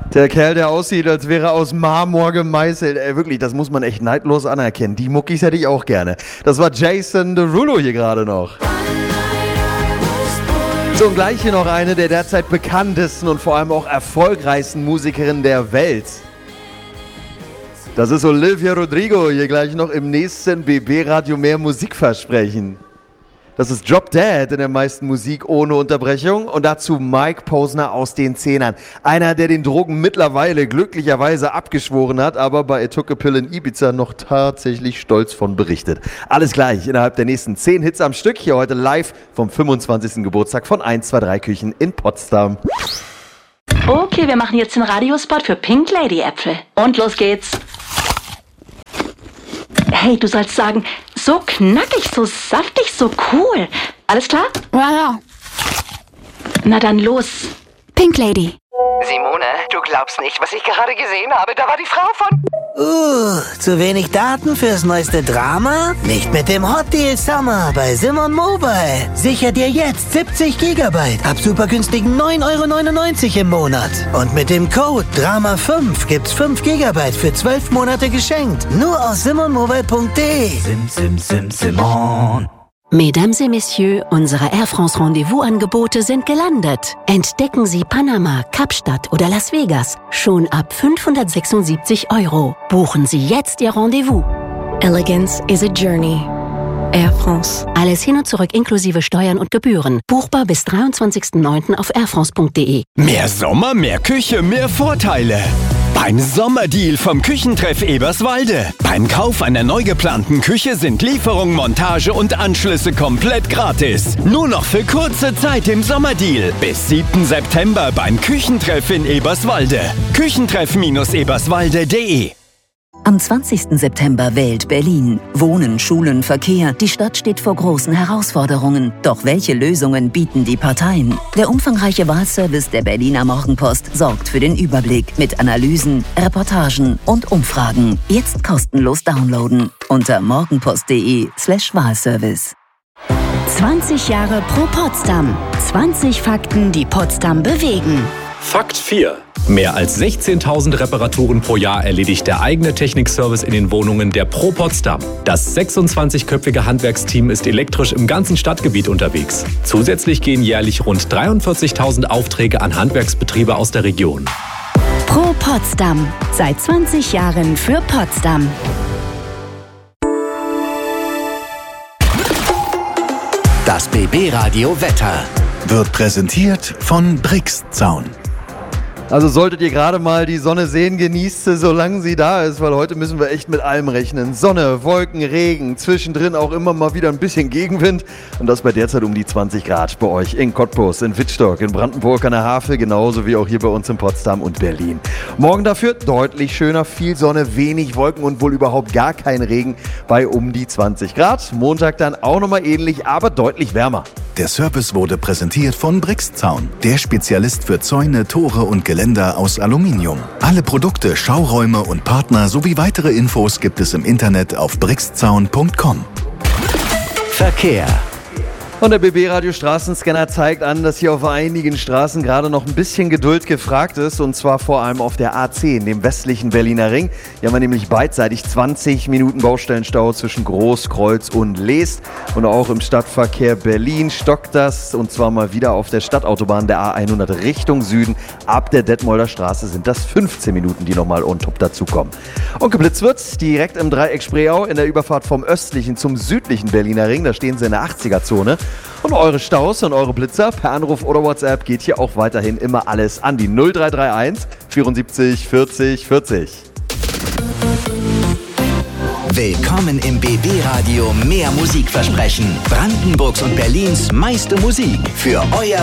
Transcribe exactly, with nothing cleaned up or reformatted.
Der Kerl, der aussieht, als wäre er aus Marmor gemeißelt. Ey, wirklich, das muss man echt neidlos anerkennen. Die Muckis hätte ich auch gerne. Das war Jason Derulo hier gerade noch. So, und gleich hier noch eine der derzeit bekanntesten und vor allem auch erfolgreichsten Musikerinnen der Welt. Das ist Olivia Rodrigo, hier gleich noch im nächsten B B-Radio mehr Musikversprechen. Das ist Drop Dead in der meisten Musik ohne Unterbrechung und dazu Mike Posner aus den Zehnern. Einer, der den Drogen mittlerweile glücklicherweise abgeschworen hat, aber bei I Took a Pill in Ibiza noch tatsächlich stolz von berichtet. Alles gleich innerhalb der nächsten zehn Hits am Stück, hier heute live vom fünfundzwanzigsten Geburtstag von eins zwei drei Küchen in Potsdam. Okay, wir machen jetzt den Radiospot für Pink Lady Äpfel. Und los geht's. Hey, du sollst sagen, so knackig, so saftig, so cool. Alles klar? Ja, ja. Na dann los. Pink Lady. Simone, du glaubst nicht, was ich gerade gesehen habe. Da war die Frau von... Uh, zu wenig Daten fürs neueste Drama? Nicht mit dem Hot Deal Summer bei Simon Mobile. Sicher dir jetzt siebzig Gigabyte ab super günstigen neun Euro neunundneunzig im Monat. Und mit dem Code Drama fünf gibt's fünf Gigabyte für zwölf Monate geschenkt. Nur aus simon mobile punkt de. Sim, sim, sim, Simon. Mesdames et Messieurs, unsere Air France Rendezvous-Angebote sind gelandet. Entdecken Sie Panama, Kapstadt oder Las Vegas schon ab fünfhundertsechsundsiebzig Euro. Buchen Sie jetzt Ihr Rendezvous. Elegance is a journey. Air France. Alles hin und zurück inklusive Steuern und Gebühren. Buchbar bis dreiundzwanzigsten neunten auf air france punkt de. Mehr Sommer, mehr Küche, mehr Vorteile. Beim Sommerdeal vom Küchentreff Eberswalde. Beim Kauf einer neu geplanten Küche sind Lieferung, Montage und Anschlüsse komplett gratis. Nur noch für kurze Zeit im Sommerdeal. Bis siebten September beim Küchentreff in Eberswalde. Küchentreff eberswalde punkt de. Am zwanzigsten September wählt Berlin. Wohnen, Schulen, Verkehr. Die Stadt steht vor großen Herausforderungen. Doch welche Lösungen bieten die Parteien? Der umfangreiche Wahlservice der Berliner Morgenpost sorgt für den Überblick mit Analysen, Reportagen und Umfragen. Jetzt kostenlos downloaden unter morgenpost punkt de slash Wahlservice. zwanzig Jahre pro Potsdam. zwanzig Fakten, die Potsdam bewegen. Fakt vier. Mehr als sechzehntausend Reparaturen pro Jahr erledigt der eigene Technikservice in den Wohnungen der Pro Potsdam. Das sechsundzwanzigköpfige Handwerksteam ist elektrisch im ganzen Stadtgebiet unterwegs. Zusätzlich gehen jährlich rund dreiundvierzigtausend Aufträge an Handwerksbetriebe aus der Region. Pro Potsdam. Seit zwanzig Jahren für Potsdam. Das B B-Radio Wetter wird präsentiert von Brixzaun. Also solltet ihr gerade mal die Sonne sehen, genießt sie, solange sie da ist, weil heute müssen wir echt mit allem rechnen. Sonne, Wolken, Regen, zwischendrin auch immer mal wieder ein bisschen Gegenwind und das bei derzeit um die zwanzig Grad bei euch in Cottbus, in Wittstock, in Brandenburg an der Havel, genauso wie auch hier bei uns in Potsdam und Berlin. Morgen dafür deutlich schöner, viel Sonne, wenig Wolken und wohl überhaupt gar kein Regen bei um die zwanzig Grad. Montag dann auch nochmal ähnlich, aber deutlich wärmer. Der Service wurde präsentiert von Brixzaun, der Spezialist für Zäune, Tore und Geländer aus Aluminium. Alle Produkte, Schauräume und Partner sowie weitere Infos gibt es im Internet auf brixzaun punkt com. Verkehr. Und der B B-Radio Straßenscanner zeigt an, dass hier auf einigen Straßen gerade noch ein bisschen Geduld gefragt ist. Und zwar vor allem auf der A zehn, dem westlichen Berliner Ring. Hier haben wir nämlich beidseitig zwanzig Minuten Baustellenstau zwischen Großkreuz und Leest. Und auch im Stadtverkehr Berlin stockt das. Und zwar mal wieder auf der Stadtautobahn der A hundert Richtung Süden. Ab der Detmolder Straße sind das fünfzehn Minuten, die nochmal on top dazukommen. Und geblitzt wird direkt im Dreieck Spreeau in der Überfahrt vom östlichen zum südlichen Berliner Ring. Da stehen sie in der achtziger-Zone. Und eure Staus und eure Blitzer per Anruf oder WhatsApp geht hier auch weiterhin immer alles an die null drei drei eins vierundsiebzig vierzig vierzig. Willkommen im B B-Radio mehr Musikversprechen. Brandenburgs und Berlins meiste Musik für euer